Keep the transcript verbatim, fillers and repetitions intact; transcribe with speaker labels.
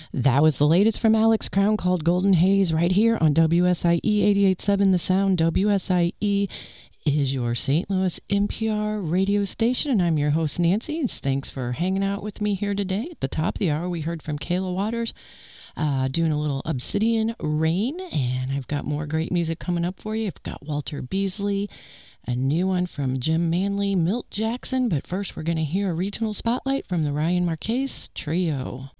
Speaker 1: That was the latest from Alex Crown called Golden Haze right here on W S I E eighty-eight point seven The Sound. W S I E is your Saint Louis N P R radio station, and I'm your host, Nancy. Thanks for hanging out with me here today. At the top of the hour, we heard from Kayla Waters uh, doing a little Obsidian Rain, and I've got more great music coming up for you. I've got Walter Beasley, a new one from Jim Manley, Milt Jackson, but first we're going to hear a regional spotlight from the Ryan Marquez Trio.